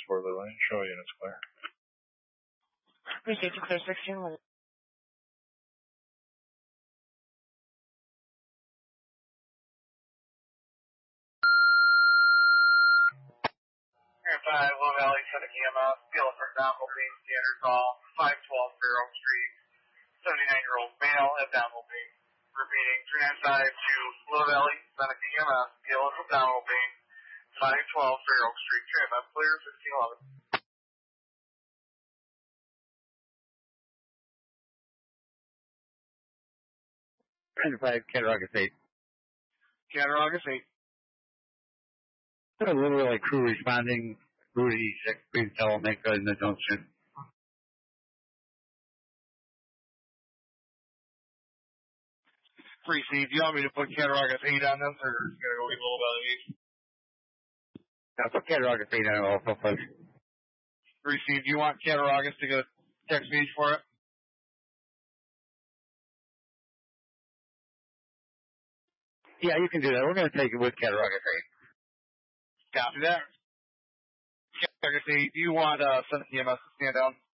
for the lane. Show units clear. Received to clear 1611. Air 5, Low Valley, Seneca EMS, field for abdominal pain, standard call, 512 Fair Oak Street, 79-year-old male, abdominal pain. Repeating, 395 to Low Valley, Seneca EMS, field for abdominal pain, 512 Fair Oak Street, EMS clear, 5 1611. Cattaraugus 8. Cattaraugus 8. A little like crew responding, Rudy 6, please tell them make in the junction. Receive, do you want me to put Cattaraugus 8 on this, or is it going to go a little bit 8? I'll put Cattaraugus 8 on also, please. Receive, do you want Cattaraugus to get a text message for it? Yeah, you can do that. We're going to take it with Cattaraugus 8. Copy that. Cattaraugus 8, do you want Seneca EMS to stand down?